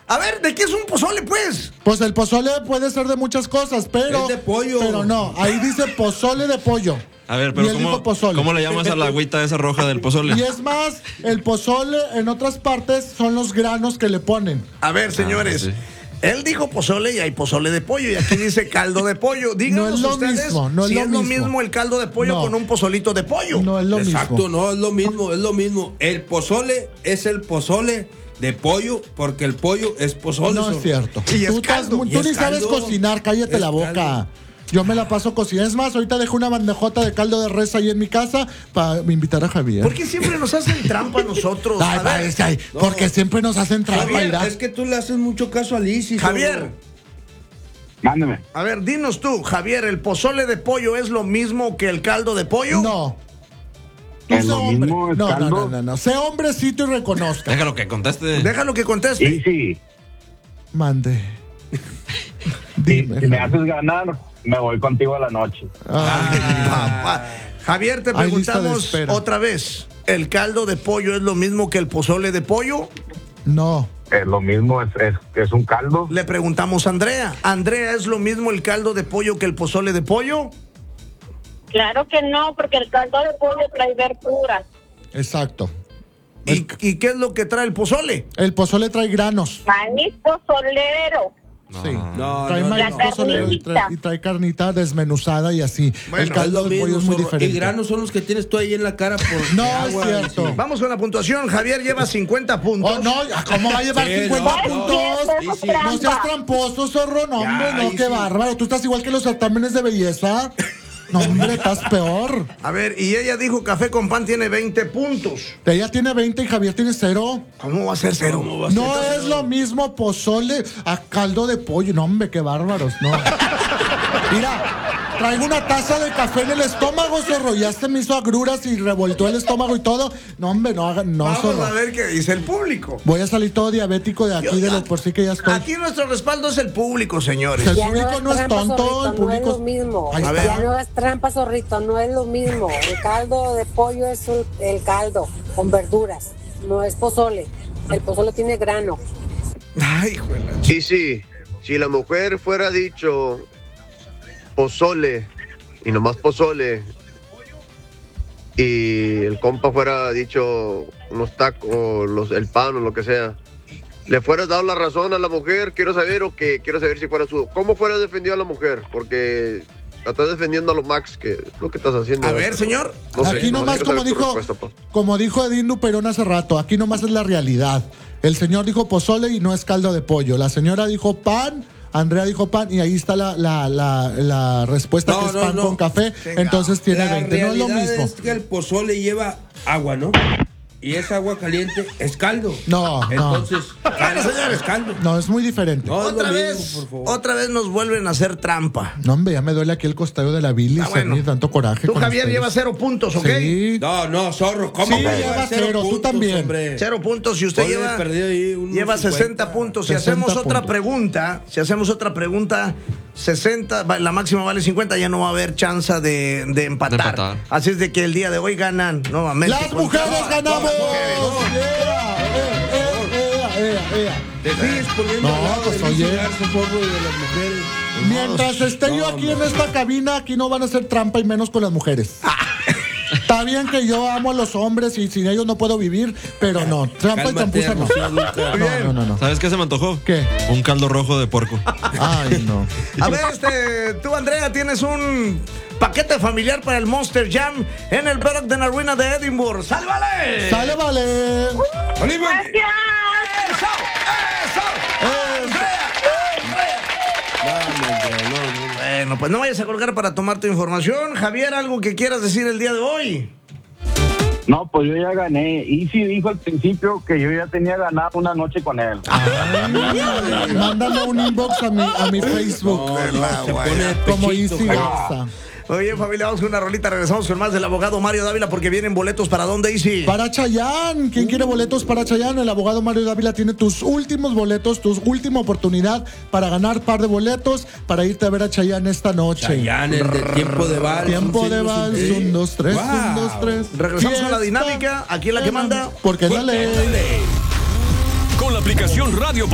A ver, ¿de qué es un pozole, pues? Pues el pozole puede ser de muchas cosas, pero... Es de pollo. Pero no, ahí dice pozole de pollo. A ver, Y pero él dijo pozole. ¿cómo le llamas a la agüita esa roja del pozole? Y es más, el pozole en otras partes son los granos que le ponen. A ver, señores. Sí. Él dijo pozole y hay pozole de pollo. Y aquí dice caldo de pollo. Díganos No es lo ustedes mismo, no es si lo es lo mismo. mismo el caldo de pollo No. con un pozolito de pollo. No es lo Exacto, mismo. no, es lo mismo, es lo mismo. El pozole es el pozole de pollo porque el pollo es pozole. No es zorro. cierto. Y es Tú, caldo, tú y ni es sabes caldo. cocinar, cállate Es la boca. caldo. Yo me la paso cocinando. Es más, ahorita dejo una bandejota de caldo de res ahí en mi casa para invitar a Javier. ¿Por qué siempre nos hacen trampa a nosotros? Ay, A ver, ay, porque siempre nos hacen trampa, Javier, irá. Es que tú le haces mucho caso a Lizzy. Javier, zorro. Mándeme. a ver, dinos tú, Javier, ¿el pozole de pollo es lo mismo que el caldo de pollo? No. Tú ¿Es sé lo hombre. mismo el No, caldo? no. Sé hombrecito y reconozca. Déjalo que conteste. Déjalo que conteste. Y sí, Mande. si Dime. me haces ganar, me voy contigo a la noche. Ay, Papá. Javier, te Hay lista de preguntamos espera. otra vez. ¿El caldo de pollo es lo mismo que el pozole de pollo? no. Es lo mismo, es un caldo. Le preguntamos a Andrea. Andrea, ¿es lo mismo el caldo de pollo que el pozole de pollo? Claro que no, porque el caldo de pollo trae verduras. Exacto. ¿Y qué es lo que trae el pozole? El pozole trae granos. Maíz pozolero. Sí. No, trae no, maíz no. pozolero y trae carnita desmenuzada y así. Bueno, el caldo lo de pollo mismo, es muy zorro. diferente. Y granos son los que tienes tú ahí en la cara por No, agua, es cierto. sí. Vamos con la puntuación. Javier lleva 50 puntos. Oh, no, ¿cómo va a llevar Sí, 50 no, puntos? no, sí. No seas tramposo, zorro. No, hombre, Ya, no, ahí qué sí. bárbaro. Tú estás igual que los certámenes de belleza. No, hombre, estás peor. A ver, y ella dijo café con pan tiene 20 puntos. Ella tiene 20 y Javier tiene 0. ¿Cómo va a ser cero? No es lo mismo pozole a caldo de pollo. No, hombre, qué bárbaros, no. Mira, traigo una taza de café en el estómago, zorro. Ya se me hizo agruras y revoltó el estómago y todo. No, hombre, no hagan, no, Vamos zorro. a ver qué dice el público. Voy a salir todo diabético de aquí, de lo por sí que ya estoy. Aquí nuestro respaldo es el público, señores. El Ya público no es trampa, tonto, zorrito, el público no es lo mismo. Ahí A está. ver. Ya no es trampa, zorrito, no es lo mismo. El caldo de pollo es el caldo con verduras, no es pozole. El pozole tiene grano. Ay, juela. Sí, si la mujer fuera dicho pozole y nomás pozole y el compa fuera dicho unos tacos, el pan o lo que sea, le fueras dado la razón a la mujer, quiero saber si fuera ¿cómo fuera defendido a la mujer? Porque la estás defendiendo a lo Max, que es lo que estás haciendo. A ver, señor. No sé, Aquí nomás, quiero saber tu como respuesta, pa. dijo Edín Luperón hace rato, aquí nomás es la realidad. El señor dijo pozole y no es caldo de pollo. La señora dijo pan, Andrea dijo pan y ahí está la respuesta No, que es no, pan no. con café. Entonces tiene La 20. No es lo realidad mismo. es que el pozole lleva agua, ¿no? Y esa agua caliente es caldo. No, no. Entonces, caldo es caldo. No, es muy diferente. No es lo Otra mismo, vez, por favor. otra vez nos vuelven a hacer trampa. No, hombre, ya me duele aquí el costado de la bilis. Ah, bueno. a mí, tanto coraje. Tú, con Javier, ustedes. llevas 0 puntos, ¿ok? Sí. No, zorro, ¿cómo? Sí, que lleva lleva cero, tú también. Hombre. 0 puntos. Si usted Ponle lleva, perdido ahí unos lleva 60 50. puntos. Si 60 hacemos otra puntos. pregunta, 60, la máxima vale 50, ya no va a haber chance de empatar. De empatar. Así es de que el día de hoy ganan nuevamente. ¡Las mujeres ganamos! Las mujeres. Te sigues poniendo No, al lado pues, de Lizzy oye. Garza, zorro, y de las mujeres. Mientras esté yo aquí en esta cabina, aquí no van a hacer trampa y menos con las mujeres. Está bien que yo amo a los hombres y sin ellos no puedo vivir, pero no, trampa y Cálmate, trampuza no. Rocío Dúrcal. No. ¿Sabes qué se me antojó? ¿Qué? Un caldo rojo de porco. Ay, no. A ver, tú, Andrea, tienes un paquete familiar para el Monster Jam en el Bedrock de la Ruina de Edinburgh. ¡Sale, vale! Sale, vale. Gracias. ¡Eso! Bueno, pues no vayas a colgar para tomar tu información. Javier, ¿algo que quieras decir el día de hoy? No, pues yo ya gané. Y sí dijo al principio que yo ya tenía ganado una noche con él. Ay, mándame un inbox a mi Facebook. Se pone Como pechito, Easy Javier. Garza. Oye, familia, vamos con una rolita. Regresamos con más del abogado Mario Dávila porque vienen boletos para dónde, Easy. Para Chayanne, ¿quién quiere boletos para Chayanne? El abogado Mario Dávila tiene tus últimos boletos, tu última oportunidad para ganar par de boletos para irte a ver a Chayanne esta noche. Chayanne, el de tiempo de vals. Tiempo de vals, 1, 2, 3, 1, 2, 3. Regresamos con la dinámica. Aquí es la que manda. Porque es la ley. Con la aplicación Radio